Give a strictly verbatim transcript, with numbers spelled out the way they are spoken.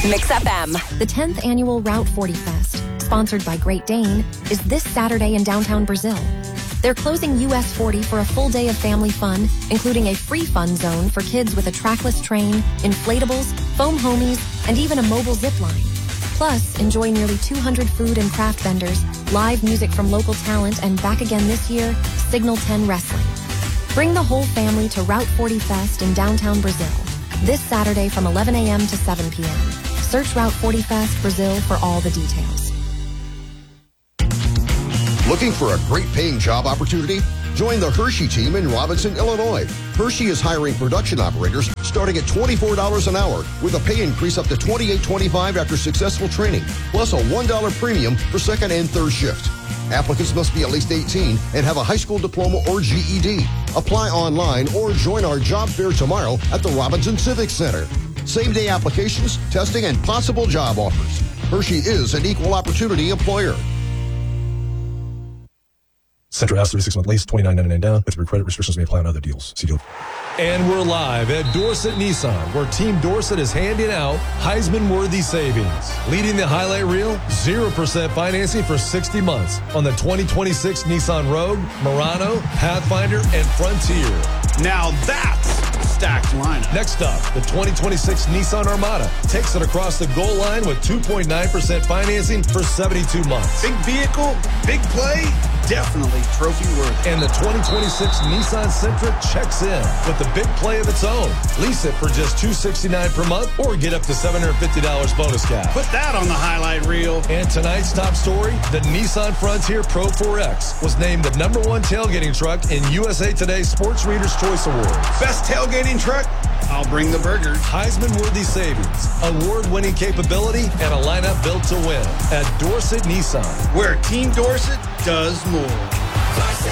Mix F M. The tenth annual Route forty Fest, sponsored by Great Dane, is this Saturday in downtown Brazil. They're closing U S forty for a full day of family fun, including a free fun zone for kids with a trackless train, inflatables, foam homies, and even a mobile zip line. Plus, enjoy nearly two hundred food and craft vendors, live music from local talent, and back again this year, Signal ten Wrestling. Bring the whole family to Route forty Fest in downtown Brazil, this Saturday from eleven a.m. to seven p.m. Search Route forty Fest Brazil for all the details. Looking for a great paying job opportunity? Join the Hershey team in Robinson, Illinois. Hershey is hiring production operators starting at twenty-four dollars an hour with a pay increase up to twenty-eight twenty-five after successful training, plus a one dollar premium for second and third shift. Applicants must be at least eighteen and have a high school diploma or G E D. Apply online or join our job fair tomorrow at the Robinson Civic Center. Same-day applications, testing, and possible job offers. Hershey is an equal opportunity employer. Centra asks thirty-six month lease, twenty-nine ninety-nine down. With credit restrictions may apply on other deals. See deal. And we're live at Dorset Nissan, where Team Dorset is handing out Heisman-worthy savings. Leading the highlight reel, zero percent financing for sixty months on the twenty twenty-six Nissan Rogue, Murano, Pathfinder, and Frontier. Now that's stacked lineup. Next up, the twenty twenty-six Nissan Armada takes it across the goal line with two point nine percent financing for seventy-two months. Big vehicle, big play, definitely trophy worthy. And the twenty twenty-six Nissan Sentra checks in with the big play of its own. Lease it for just two hundred sixty-nine dollars per month or get up to seven hundred fifty dollars bonus cash. Put that on the highlight reel. And tonight's top story, the Nissan Frontier Pro four X was named the number one tailgating truck in U S A Today's Sports Readers' Choice Awards. Best tailgating truck? I'll bring the burgers. Heisman-worthy savings, award-winning capability, and a lineup built to win at Dorset Nissan, where Team Dorset does more. Dorset.